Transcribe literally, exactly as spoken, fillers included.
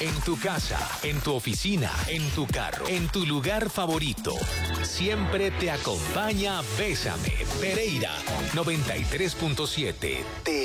en tu casa, en tu oficina, en tu carro, en tu lugar favorito. Siempre te acompaña Bésame, Pereira noventa y tres punto siete. Te